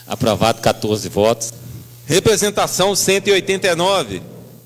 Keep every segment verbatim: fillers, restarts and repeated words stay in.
Aprovado, quatorze votos. Representação cento e oitenta e nove.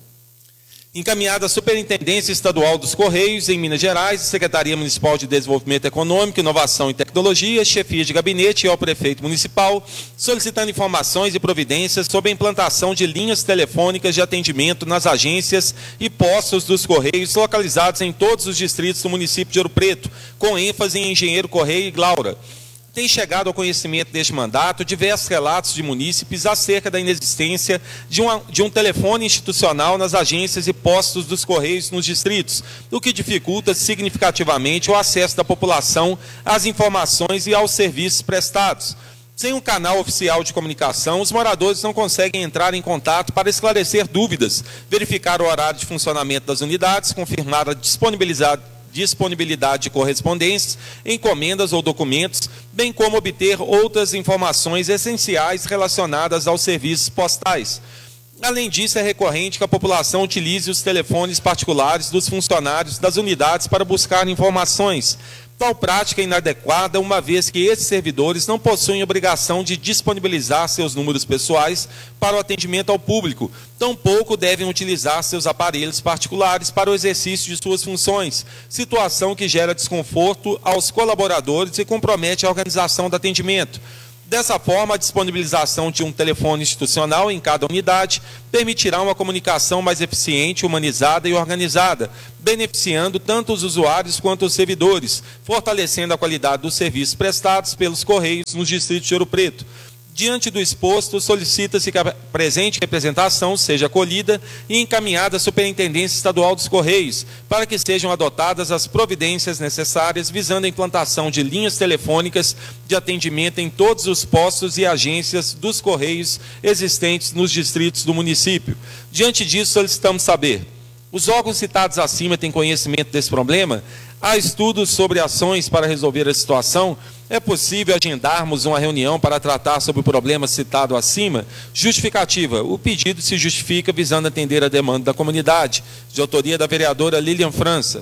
Encaminhada à Superintendência Estadual dos Correios, em Minas Gerais, Secretaria Municipal de Desenvolvimento Econômico, Inovação e Tecnologia, Chefia de Gabinete e ao Prefeito Municipal, solicitando informações e providências sobre a implantação de linhas telefônicas de atendimento nas agências e postos dos Correios localizados em todos os distritos do município de Ouro Preto, com ênfase em Engenheiro Correia e Glaura. Tem chegado ao conhecimento deste mandato diversos relatos de munícipes acerca da inexistência de, uma, de um telefone institucional nas agências e postos dos Correios nos distritos, o que dificulta significativamente o acesso da população às informações e aos serviços prestados. Sem um canal oficial de comunicação, os moradores não conseguem entrar em contato para esclarecer dúvidas, verificar o horário de funcionamento das unidades, confirmar a disponibilidade disponibilidade de correspondências, encomendas ou documentos, bem como obter outras informações essenciais relacionadas aos serviços postais. Além disso, é recorrente que a população utilize os telefones particulares dos funcionários das unidades para buscar informações. Tal prática é inadequada, uma vez que esses servidores não possuem obrigação de disponibilizar seus números pessoais para o atendimento ao público, tampouco devem utilizar seus aparelhos particulares para o exercício de suas funções, situação que gera desconforto aos colaboradores e compromete a organização do atendimento. Dessa forma, a disponibilização de um telefone institucional em cada unidade permitirá uma comunicação mais eficiente, humanizada e organizada, beneficiando tanto os usuários quanto os servidores, fortalecendo a qualidade dos serviços prestados pelos Correios nos distritos de Ouro Preto. Diante do exposto, solicita-se que a presente representação seja acolhida e encaminhada à Superintendência Estadual dos Correios, para que sejam adotadas as providências necessárias visando a implantação de linhas telefônicas de atendimento em todos os postos e agências dos Correios existentes nos distritos do município. Diante disso, solicitamos saber: os órgãos citados acima têm conhecimento desse problema? Há estudos sobre ações para resolver a situação? É possível agendarmos uma reunião para tratar sobre o problema citado acima? Justificativa. O pedido se justifica visando atender a demanda da comunidade. De autoria da vereadora Lilian França.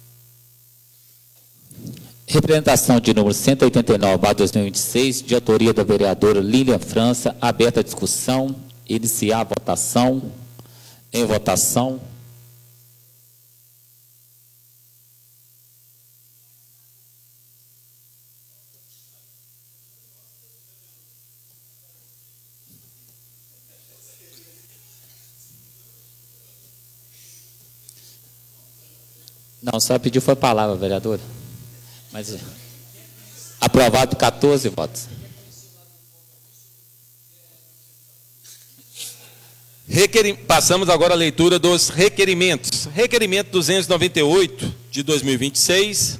Representação de número cento e oitenta e nove barra dois mil e vinte e seis, de autoria da vereadora Lilian França. Aberta a discussão. Iniciar a votação. Em votação. Não, só pediu foi palavra, vereadora. Mas aprovado, quatorze votos. Requerim... Passamos agora à leitura dos requerimentos. Requerimento duzentos e noventa e oito, de dois mil e vinte e seis,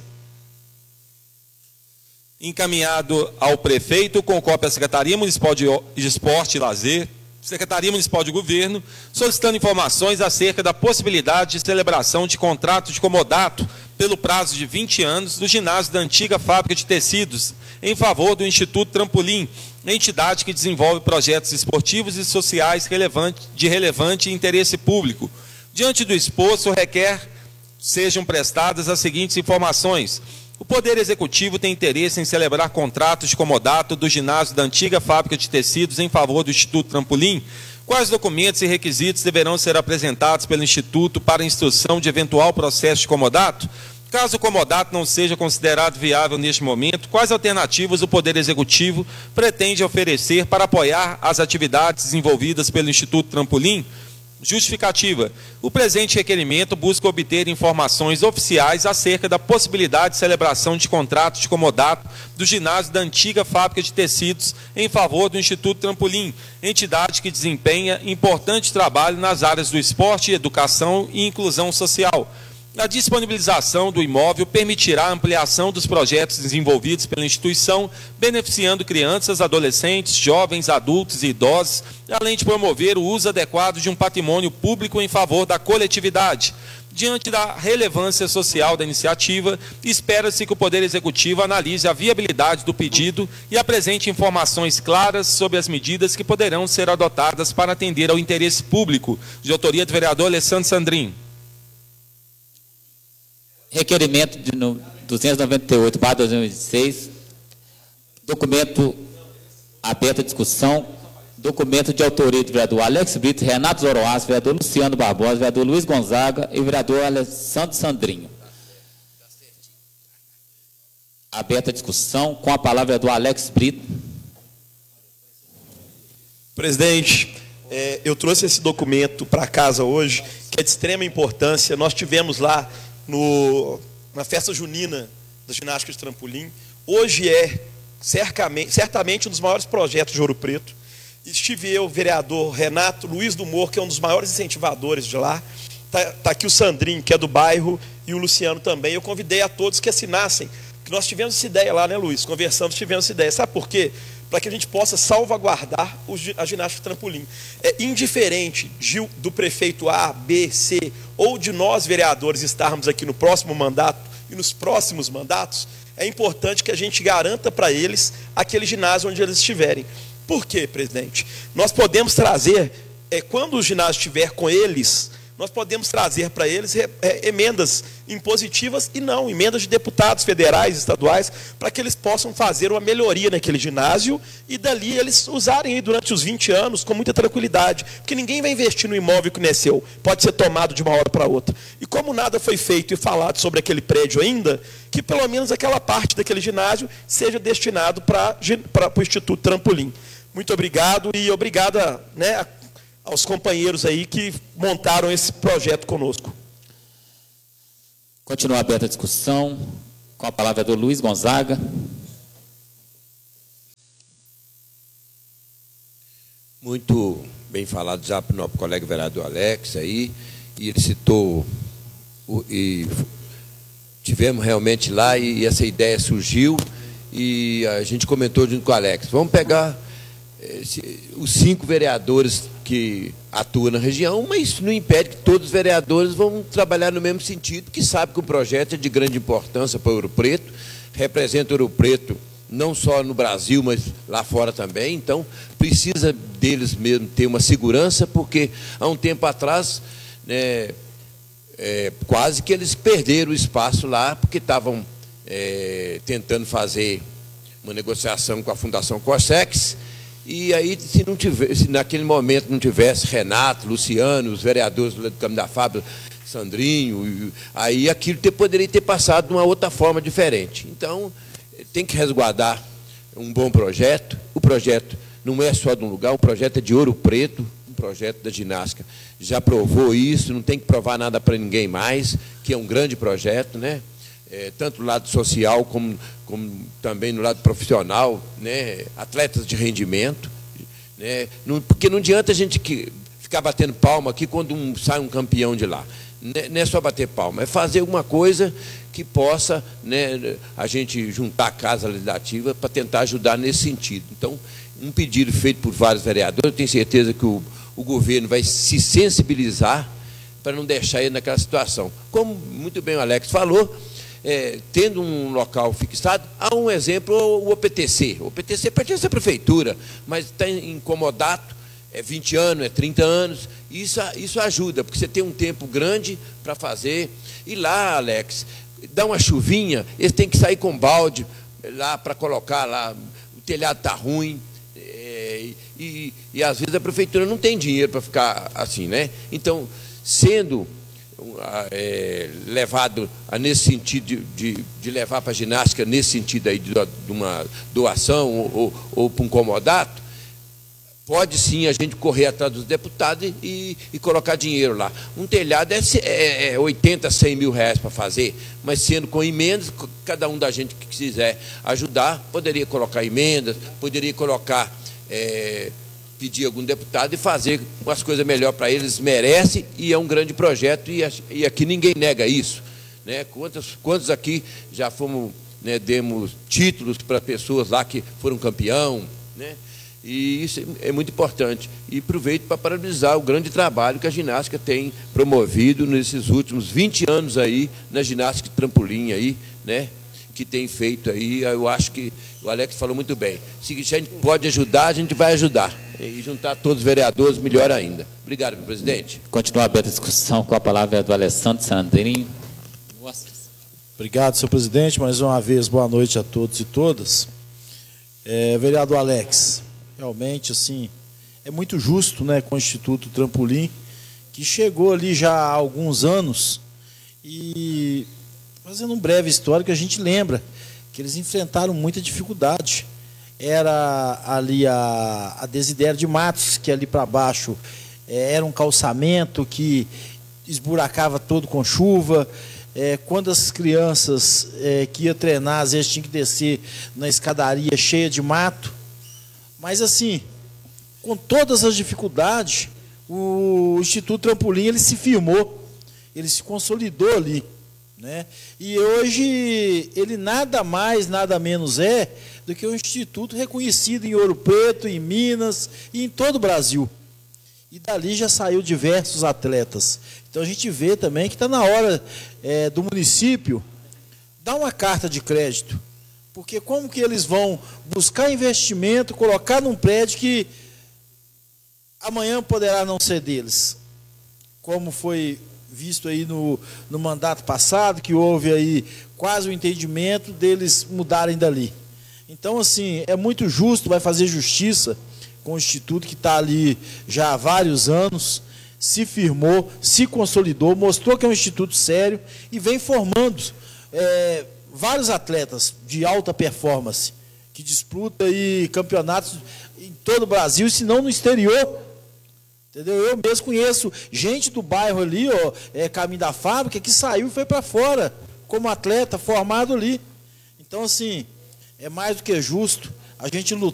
encaminhado ao prefeito, com cópia à Secretaria Municipal de Esporte e Lazer, Secretaria Municipal de Governo, solicitando informações acerca da possibilidade de celebração de contrato de comodato pelo prazo de vinte anos do ginásio da antiga fábrica de tecidos, em favor do Instituto Trampolim, entidade que desenvolve projetos esportivos e sociais relevante, de relevante interesse público. Diante do exposto, requer sejam prestadas as seguintes informações: o Poder Executivo tem interesse em celebrar contratos de comodato do ginásio da antiga fábrica de tecidos em favor do Instituto Trampolim. Quais documentos e requisitos deverão ser apresentados pelo Instituto para instrução de eventual processo de comodato? Caso o comodato não seja considerado viável neste momento, quais alternativas o Poder Executivo pretende oferecer para apoiar as atividades desenvolvidas pelo Instituto Trampolim? Justificativa. O presente requerimento busca obter informações oficiais acerca da possibilidade de celebração de contratos de comodato do ginásio da antiga fábrica de tecidos em favor do Instituto Trampolim, entidade que desempenha importante trabalho nas áreas do esporte, educação e inclusão social. A disponibilização do imóvel permitirá a ampliação dos projetos desenvolvidos pela instituição, beneficiando crianças, adolescentes, jovens, adultos e idosos, além de promover o uso adequado de um patrimônio público em favor da coletividade. Diante da relevância social da iniciativa, espera-se que o Poder Executivo analise a viabilidade do pedido e apresente informações claras sobre as medidas que poderão ser adotadas para atender ao interesse público. De autoria do vereador Alessandro Sandrin. Requerimento de duzentos e noventa e oito barra dois mil e vinte e seis, documento Aberta a discussão. Documento de autoria do vereador Alex Brito, Renato Zoroastro, vereador Luciano Barbosa, vereador Luiz Gonzaga e vereador Alessandro Sandrinho. Aberta a discussão. Com a palavra, vereador Alex Brito. Presidente, é, eu trouxe esse documento para casa hoje, que é de extrema importância. Nós tivemos lá no, na festa junina da ginástica de trampolim. Hoje é certamente, certamente um dos maiores projetos de Ouro Preto. Estive eu, o vereador Renato Luiz do Mor, que é um dos maiores incentivadores de lá. Está tá aqui o Sandrinho, que é do bairro, e o Luciano também. Eu convidei a todos que assinassem, que nós tivemos essa ideia lá, né, Luiz? Conversamos, tivemos essa ideia. Sabe por quê? Para que a gente possa salvaguardar a ginástica de trampolim. É indiferente de, do prefeito A, B, C, ou de nós, vereadores, estarmos aqui no próximo mandato e nos próximos mandatos, é importante que a gente garanta para eles aquele ginásio onde eles estiverem. Por quê, presidente? Nós podemos trazer, é, quando o ginásio estiver com eles, nós podemos trazer para eles é, é, emendas impositivas e não, emendas de deputados federais, estaduais, para que eles possam fazer uma melhoria naquele ginásio e dali eles usarem aí durante os vinte anos com muita tranquilidade. Porque ninguém vai investir no imóvel que não é seu, pode ser tomado de uma hora para outra. E como nada foi feito e falado sobre aquele prédio ainda, que pelo menos aquela parte daquele ginásio seja destinado para, para, para o Instituto Trampolim. Muito obrigado e obrigada, né, aos companheiros aí que montaram esse projeto conosco. Continua aberta a discussão. Com a palavra do Luiz Gonzaga. Muito bem falado já para o nosso colega vereador Alex aí, e ele citou, o, e tivemos realmente lá, e, e essa ideia surgiu, e a gente comentou junto com o Alex, vamos pegar esse, os cinco vereadores que atuam na região, mas isso não impede que todos os vereadores vão trabalhar no mesmo sentido, que sabe que o projeto é de grande importância para Ouro Preto, representa Ouro Preto não só no Brasil, mas lá fora também, então precisa deles mesmo ter uma segurança, porque há um tempo atrás, né, é, quase que eles perderam o espaço lá, porque estavam é, tentando fazer uma negociação com a Fundação Corsex, e aí, se, não tivesse, se naquele momento não tivesse Renato, Luciano, os vereadores do Caminho da Fábrica, Sandrinho, aí aquilo ter, poderia ter passado de uma outra forma diferente. Então, tem que resguardar um bom projeto. O projeto não é só de um lugar, o projeto é de Ouro Preto, um projeto da ginástica. Já provou isso, não tem que provar nada para ninguém mais, que é um grande projeto, né? É, tanto no lado social como, como também no lado profissional, né? Atletas de rendimento, né? Não, porque não adianta a gente que, ficar batendo palma aqui quando um, sai um campeão de lá. Não é só bater palma, é fazer alguma coisa que possa, né, a gente juntar a Casa Legislativa para tentar ajudar nesse sentido. Então, um pedido feito por vários vereadores, eu tenho certeza que o, o governo vai se sensibilizar para não deixar ele naquela situação. Como muito bem o Alex falou, é, tendo um local fixado, há um exemplo, o O P T C. O O P T C pertence à prefeitura, mas está incomodado, é vinte anos, é trinta anos, isso, isso ajuda, porque você tem um tempo grande para fazer. E lá, Alex, dá uma chuvinha, eles têm que sair com balde lá para colocar lá, o telhado está ruim, é, e, e às vezes a prefeitura não tem dinheiro para ficar assim, né? Então, sendo é, levado a, nesse sentido de, de, de levar para a ginástica, nesse sentido aí de, de uma doação ou, ou, ou para um comodato, pode sim a gente correr atrás dos deputados e, e colocar dinheiro lá. Um telhado é, é, é oitenta, cem mil reais para fazer, mas sendo com emendas, cada um da gente que quiser ajudar, poderia colocar emendas, poderia colocar, é, pedir algum deputado e fazer umas coisas melhor para eles, merece, e é um grande projeto, e, e aqui ninguém nega isso, né? Quantos, quantos aqui já fomos, né, demos títulos para pessoas lá que foram campeão, né? E isso é muito importante. E aproveito para parabenizar o grande trabalho que a ginástica tem promovido nesses últimos vinte anos aí, na ginástica de trampolim aí, né? Que tem feito aí, eu acho que o Alex falou muito bem. Se a gente pode ajudar, a gente vai ajudar. E juntar todos os vereadores, melhor ainda. Obrigado, meu presidente. Continua aberta a discussão, com a palavra do Alessandro Sandrinho. Obrigado, senhor presidente. Mais uma vez, boa noite a todos e todas. É, vereador Alex, realmente, assim, é muito justo, né, com o Instituto Trampolim, que chegou ali já há alguns anos e, fazendo um breve histórico, a gente lembra que eles enfrentaram muita dificuldade. Era ali a, a Desidério de Matos, que ali para baixo é, era um calçamento que esburacava todo com chuva. É, quando as crianças é, que iam treinar, às vezes tinham que descer na escadaria cheia de mato. Mas assim, com todas as dificuldades, o Instituto Trampolim ele se firmou, ele se consolidou ali, né? E hoje ele nada mais, nada menos é do que um instituto reconhecido em Ouro Preto, em Minas e em todo o Brasil. E dali já saiu diversos atletas. Então a gente vê também que está na hora é, do município dar uma carta de crédito. Porque como que eles vão buscar investimento, colocar num prédio que amanhã poderá não ser deles? Como foi visto aí no, no mandato passado, que houve aí quase o entendimento deles mudarem dali. Então, assim, é muito justo, vai fazer justiça com o Instituto que está ali já há vários anos, se firmou, se consolidou, mostrou que é um instituto sério e vem formando é, vários atletas de alta performance, que disputam aí campeonatos em todo o Brasil, se não no exterior. Entendeu? Eu mesmo conheço gente do bairro ali, ó, é, caminho da fábrica, que saiu e foi para fora como atleta formado ali. Então, assim, é mais do que justo a gente lutar